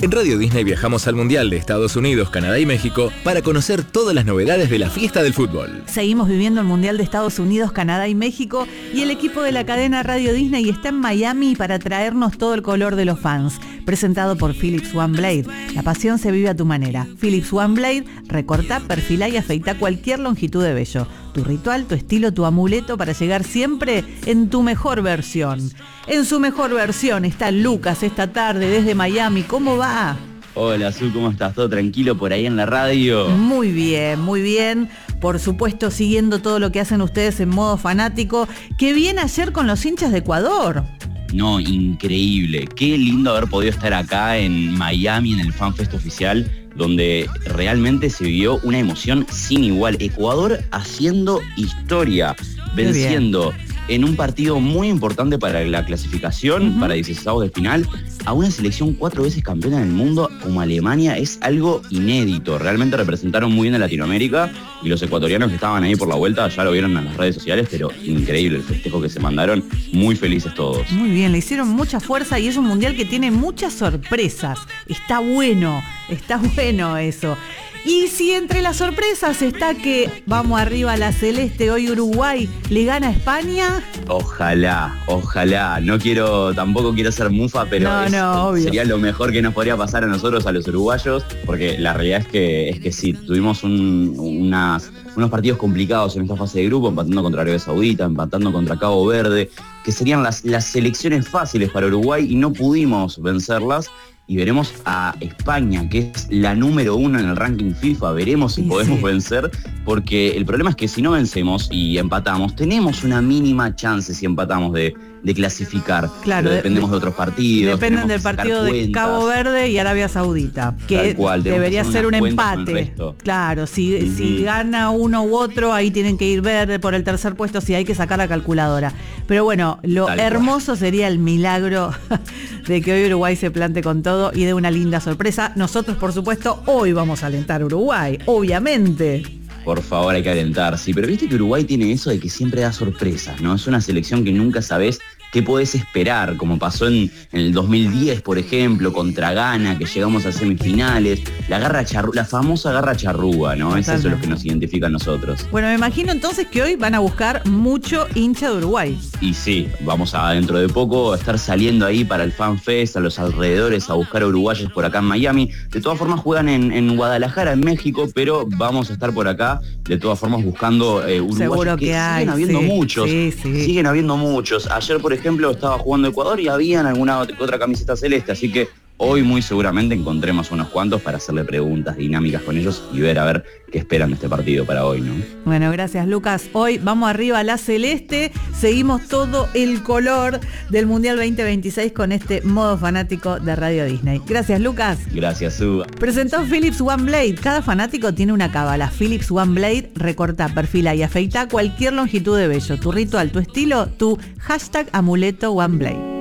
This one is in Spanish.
En Radio Disney viajamos al Mundial de Estados Unidos, Canadá y México para conocer todas las novedades de la fiesta del fútbol. Seguimos viviendo el Mundial de Estados Unidos, Canadá y México y el equipo de la cadena Radio Disney está en Miami para traernos todo el color de los fans. Presentado por Philips One Blade. La pasión se vive a tu manera. Philips One Blade recorta, perfila y afeita cualquier longitud de vello. Tu ritual, tu estilo, tu amuleto para llegar siempre en tu mejor versión. En su mejor versión está Lucas esta tarde desde Miami. ¿Cómo va? Hola, Su, ¿cómo estás? ¿Todo tranquilo por ahí en la radio? Muy bien, muy bien. Por supuesto, siguiendo todo lo que hacen ustedes en modo fanático. Qué bien ayer con los hinchas de Ecuador. No, increíble. Qué lindo haber podido estar acá en Miami, en el FanFest oficial, donde realmente se vivió una emoción sin igual. Ecuador haciendo historia, venciendo en un partido muy importante para la clasificación, para 16avos de final, a una selección 4 veces campeona del mundo como Alemania. Es algo inédito. Realmente representaron muy bien a Latinoamérica y los ecuatorianos que estaban ahí por la vuelta ya lo vieron en las redes sociales, pero increíble el festejo que se mandaron. Muy felices todos. Muy bien, le hicieron mucha fuerza y es un mundial que tiene muchas sorpresas. Está bueno eso. Y si entre las sorpresas está que vamos arriba a la celeste, hoy Uruguay le gana a España. Ojalá. Tampoco quiero ser mufa, pero sería lo mejor que nos podría pasar a nosotros, a los uruguayos, porque la realidad es que sí, tuvimos unos partidos complicados en esta fase de grupo, empatando contra Arabia Saudita, empatando contra Cabo Verde, que serían las selecciones fáciles para Uruguay y no pudimos vencerlas. Y veremos a España, que es la número 1 en el ranking FIFA. Veremos si podemos vencer, porque el problema es que si no vencemos y empatamos, tenemos una mínima chance si empatamos de clasificar. Claro, pero dependemos de otros partidos. Dependen del partido de Cabo Verde y Arabia Saudita, que debería ser un empate. Claro, si gana uno u otro, ahí tienen que ir ver por el tercer puesto, si hay que sacar la calculadora. Pero bueno, lo hermoso sería el milagro de que hoy Uruguay se plante con todo y dé una linda sorpresa. Nosotros, por supuesto, hoy vamos a alentar a Uruguay, obviamente. Por favor, hay que alentar, sí, pero viste que Uruguay tiene eso de que siempre da sorpresas, ¿no? Es una selección que nunca sabés qué podés esperar, como pasó en el 2010, por ejemplo, contra Ghana, que llegamos a semifinales, la famosa garra charrúa, ¿no? Es eso lo que nos identifica a nosotros. Bueno, me imagino entonces que hoy van a buscar mucho hincha de Uruguay. Y sí, vamos a dentro de poco estar saliendo ahí para el FanFest, a los alrededores, a buscar a uruguayos por acá en Miami. De todas formas juegan en Guadalajara, en México, pero vamos a estar por acá, de todas formas buscando uruguayos. Seguro que siguen habiendo muchos. Siguen habiendo muchos. Ayer, por ejemplo, estaba jugando Ecuador y habían alguna otra camiseta celeste, así que hoy muy seguramente encontremos unos cuantos para hacerle preguntas dinámicas con ellos y ver a ver qué esperan de este partido para hoy, ¿no? Bueno, gracias, Lucas. Hoy vamos arriba a la celeste, seguimos todo el color del Mundial 2026 con este modo fanático de Radio Disney. Gracias, Lucas. Gracias, Su. Presentó Philips One Blade. Cada fanático tiene una cábala. Philips One Blade recorta, perfila y afeita cualquier longitud de vello. Tu ritual, tu estilo, tu #amuleto One Blade.